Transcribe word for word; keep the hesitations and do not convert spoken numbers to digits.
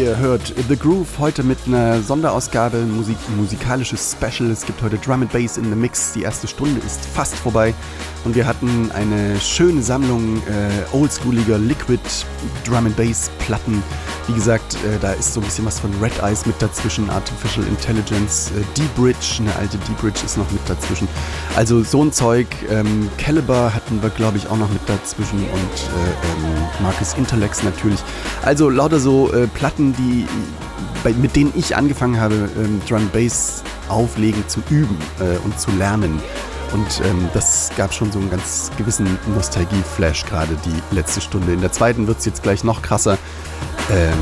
Ihr hört The Groove heute mit einer Sonderausgabe, Musik, musikalisches Special. Es gibt heute Drum and Bass in the Mix. Die erste Stunde ist fast vorbei und wir hatten eine schöne Sammlung äh, oldschooliger Liquid Drum and Bass Platten. Wie gesagt, äh, da ist so ein bisschen was von Red Eyes mit dazwischen, Artificial Intelligence, äh, D-Bridge, eine alte D-Bridge ist noch mit dazwischen. Also so ein Zeug. Ähm, Caliber hatten wir, glaube ich, auch noch mit dazwischen und äh, ähm, Marcus Intalex natürlich. Also lauter so äh, Platten, die, bei, mit denen ich angefangen habe, ähm, Drum Bass auflegen zu üben äh, und zu lernen. Und ähm, das gab schon so einen ganz gewissen Nostalgie-Flash gerade die letzte Stunde. In der zweiten wird es jetzt gleich noch krasser. Ähm,